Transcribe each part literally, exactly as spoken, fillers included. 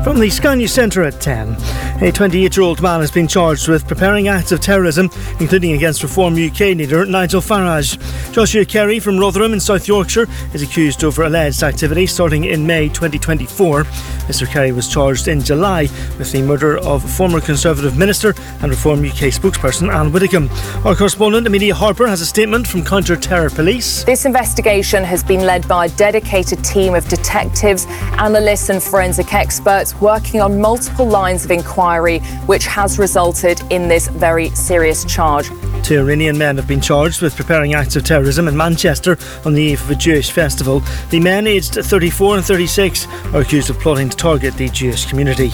From the Sky News Centre at ten. A twenty-eight-year-old man has been charged with preparing acts of terrorism, including against Reform U K leader Nigel Farage. Joshua Kerry from Rotherham in South Yorkshire is accused over alleged activity starting in May twenty twenty-four. Mister Kerry was charged in July with the murder of former Conservative Minister and Reform U K spokesperson Anne Widdecombe. Our correspondent Amelia Harper has a statement from Counter-Terror Police. This investigation has been led by a dedicated team of detectives, analysts and forensic experts working on multiple lines of inquiry, which has resulted in this very serious charge. Two Iranian men have been charged with preparing acts of terrorism in Manchester on the eve of a Jewish festival. The men, aged thirty-four and thirty-six, are accused of plotting to target the Jewish community.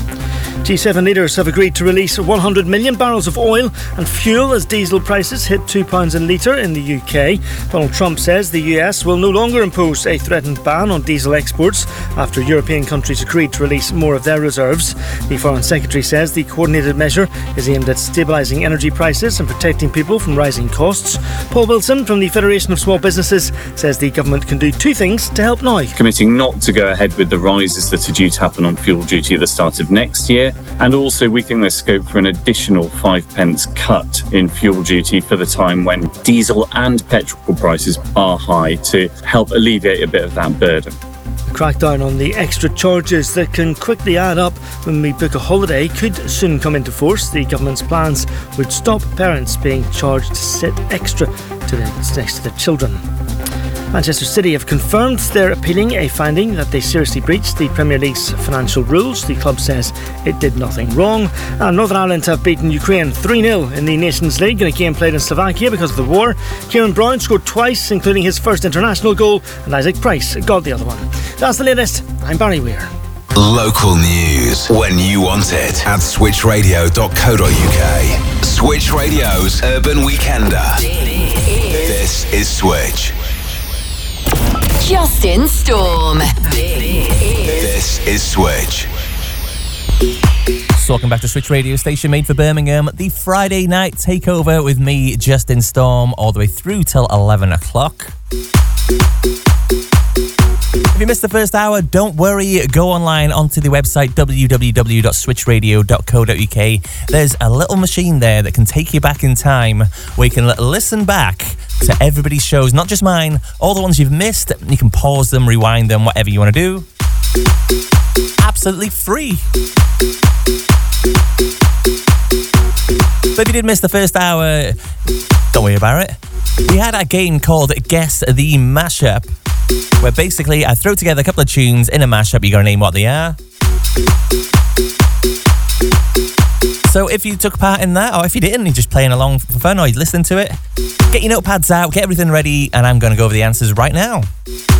G seven leaders have agreed to release one hundred million barrels of oil and fuel as diesel prices hit two pounds a litre in the U K. Donald Trump says the U S will no longer impose a threatened ban on diesel exports after European countries agreed to release more of their reserves. The Foreign Secretary says the coordinated measure is aimed at stabilising energy prices and protecting people from rising costs. Paul Wilson from the Federation of Small Businesses says the government can do two things to help now. Committing not to go ahead with the rises that are due to happen on fuel duty at the start of next year. And also we think there's scope for an additional five pence cut in fuel duty for the time when diesel and petrol prices are high to help alleviate a bit of that burden. A crackdown on the extra charges that can quickly add up when we book a holiday could soon come into force. The government's plans would stop parents being charged to sit extra to the, next to their children. Manchester City have confirmed they're appealing a finding that they seriously breached the Premier League's financial rules. The club says it did nothing wrong. And Northern Ireland have beaten Ukraine three nil in the Nations League in a game played in Slovakia because of the war. Kieran Brown scored twice, including his first international goal, and Isaac Price got the other one. That's the latest. I'm Barry Weir. Local news when you want it at switch radio dot co dot uk. Switch Radio's Urban Weekender. This is Switch. Justin Storm. This is Switch. So welcome back to Switch Radio Station, made for Birmingham. The Friday night takeover with me, Justin Storm, all the way through till eleven o'clock. If you missed the first hour, don't worry. Go online onto the website w w w dot switch radio dot co dot uk. There's a little machine there that can take you back in time where you can listen back to everybody's shows, not just mine, all the ones you've missed. You can pause them, rewind them, whatever you want to do. Absolutely free. But if you did miss the first hour, don't worry about it. We had a game called Guess the Mashup, where basically I throw together a couple of tunes in a mashup. You gotta name what they are. So if you took part in that, or if you didn't, you're just playing along for fun, or you're listening to it, get your notepads out, get everything ready, and I'm gonna go over the answers right now.